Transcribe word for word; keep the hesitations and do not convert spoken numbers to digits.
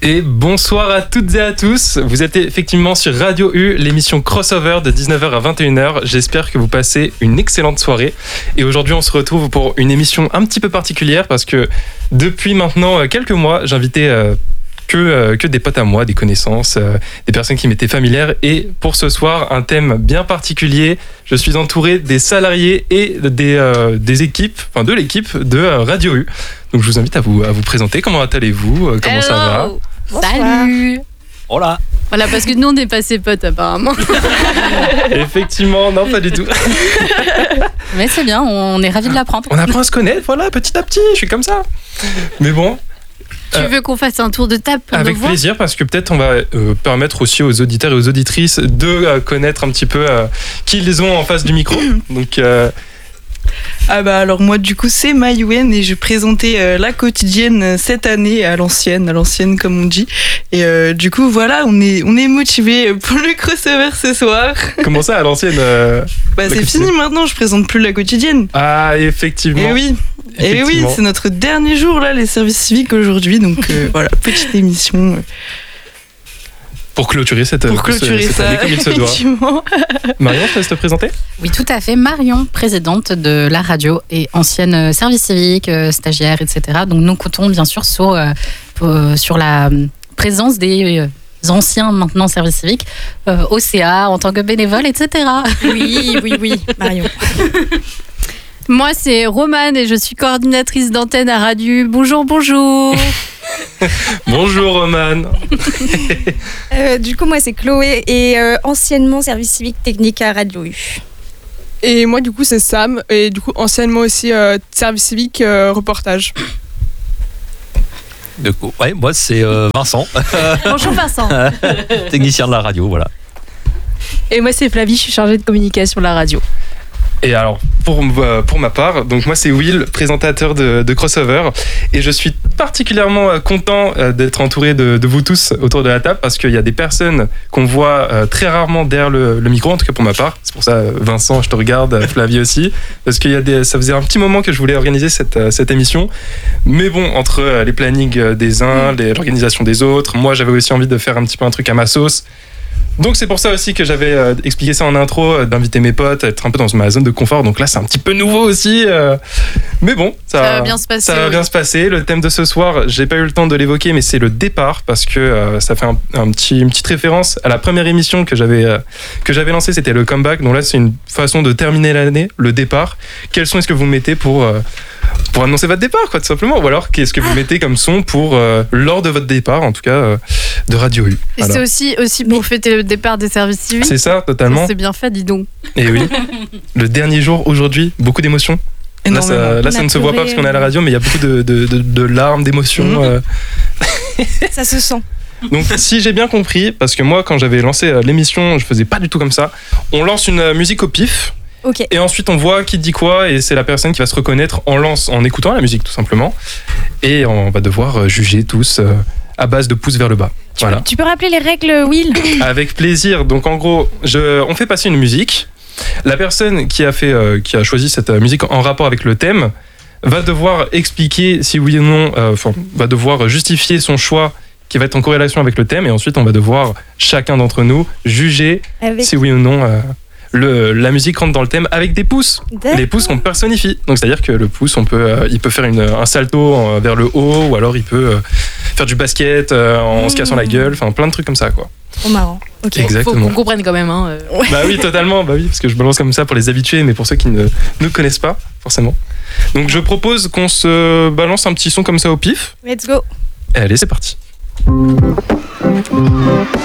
Et bonsoir à toutes et à tous. Vous êtes effectivement sur Radio U, l'émission Crossover de dix-neuf heures à vingt et une heures. J'espère que vous passez une excellente soirée. Et aujourd'hui, on se retrouve pour une émission un petit peu particulière parce que depuis maintenant quelques mois, j'invitais euh, que, euh, que des potes à moi, des connaissances, euh, des personnes qui m'étaient familières. Et pour ce soir, un thème bien particulier. Je suis entouré des salariés et des, euh, des équipes, enfin de l'équipe de euh, Radio U. Donc je vous invite à vous, à vous présenter. Comment allez-vous ? euh, Comment Hello. ça va ? Salut. Hola. Voilà, parce que nous on est passés potes apparemment. Effectivement, non, pas du tout. Mais c'est bien, on est ravis de l'apprendre. On apprend à se connaître, voilà, petit à petit, je suis comme ça. Mais bon. Tu euh, veux qu'on fasse un tour de table pour Avec nous voir ? plaisir, parce que peut-être on va euh, permettre aussi aux auditeurs et aux auditrices de euh, connaître un petit peu euh, qui ils ont en face du micro. Donc, euh, Ah bah alors moi du coup c'est Maïwen et je présentais euh, la quotidienne cette année à l'ancienne, à l'ancienne comme on dit. Et euh, du coup voilà, on est, on est motivés pour le crossover ce soir. comment ça, à l'ancienne euh, Bah la c'est quotidienne. fini maintenant, je présente plus la quotidienne. Ah, effectivement. Et oui, et oui, Effectivement. c'est notre dernier jour là, les services civiques aujourd'hui. Donc euh, voilà, petite émission euh, Pour clôturer cette, pour clôturer cette ça. année comme il se doit. Effectivement. Marion, je te laisse te présenter. Oui, tout à fait. Marion, présidente de la radio et ancienne euh, service civique, euh, stagiaire, et cetera. Donc nous comptons bien sûr sur, euh, pour- sur la euh, présence des euh, anciens maintenant service civique euh, au C A en tant que bénévole, et cetera. Oui, oui, oui, Marion. Moi, c'est Romane et je suis coordinatrice d'antenne à Radio. Bonjour, bonjour. Bonjour, Roman. Euh, du coup, moi, c'est Chloé et euh, anciennement service civique technique à Radio U. Et moi, du coup, c'est Sam. Et du coup, anciennement aussi euh, service civique euh, reportage. Du coup, ouais, moi c'est euh, Vincent, Bonjour, Vincent. technicien de la radio, voilà. Et moi, c'est Flavie, je suis chargée de communication de la radio. Et alors, pour, euh, pour ma part, donc moi c'est Will, présentateur de, de Crossover, et je suis particulièrement euh, content euh, d'être entouré de, de vous tous autour de la table, parce qu'il y a des personnes qu'on voit euh, très rarement derrière le, le micro, en tout cas pour ma part. C'est pour ça, euh, Vincent, je te regarde, euh, Flavie aussi, parce qu'il y a des, ça faisait un petit moment que je voulais organiser cette, euh, cette émission, mais bon, entre euh, les plannings euh, des uns, les- l'organisation des autres, moi j'avais aussi envie de faire un petit peu un truc à ma sauce. Donc c'est pour ça aussi que j'avais euh, expliqué ça en intro, euh, d'inviter mes potes, être un peu dans ma zone de confort. Donc là c'est un petit peu nouveau aussi, euh, mais bon, ça, Ça va bien se passer, Ça va oui. bien se passer. Le thème de ce soir, j'ai pas eu le temps de l'évoquer, mais c'est le départ, parce que euh, ça fait un, un petit, une petite référence à la première émission que j'avais euh, que j'avais lancée, c'était le comeback. Donc là c'est une façon de terminer l'année, le départ. Quels sons est-ce que vous mettez pour euh, pour annoncer votre départ, quoi, tout simplement, ou alors qu'est-ce que vous mettez comme son pour euh, lors de votre départ, en tout cas euh, de Radio U. Et Voilà. c'est aussi, aussi pour fêter le départ des services civiques. C'est ça, totalement. C'est bien fait, dis donc. Et oui, le dernier jour aujourd'hui, beaucoup d'émotions. Là, ça, Énormément. là, ça On a ne se voit pas pleuré, parce qu'on est à la radio, mais il y a beaucoup de, de, de, de larmes, d'émotions. Mhm. euh. Ça se sent. Donc, si j'ai bien compris, parce que moi, quand j'avais lancé euh, l'émission, je faisais pas du tout comme ça. On lance une euh, musique au pif, Ok. et ensuite on voit qui dit quoi, et c'est la personne qui va se reconnaître en lance, en écoutant la musique, tout simplement. Et on va devoir euh, juger tous euh, à base de pouces vers le bas. Tu, Voilà. tu peux rappeler les règles, Will? Avec plaisir. Donc en gros, je, on fait passer une musique. La personne qui a, fait, euh, qui a choisi cette euh, musique en rapport avec le thème va devoir expliquer si oui ou non, euh, enfin, va devoir justifier son choix qui va être en corrélation avec le thème. Et ensuite, on va devoir, chacun d'entre nous, juger Avec... si oui ou non euh, le, la musique rentre dans le thème avec des pouces. Les pouces, on personnifie. Donc, c'est-à-dire que le pouce, on peut, euh, il peut faire une, un salto euh, vers le haut, ou alors il peut euh, faire du basket euh, en se cassant la gueule, enfin plein de trucs comme ça, quoi. Trop marrant. Ok. Faut Exactement. qu'on comprenne quand même. Hein. euh. Bah oui, totalement. Bah oui, parce que je balance comme ça pour les habitués, mais pour ceux qui ne nous connaissent pas, forcément. Donc, je propose qu'on se balance un petit son comme ça au pif. Let's go. Et allez, c'est parti. Thank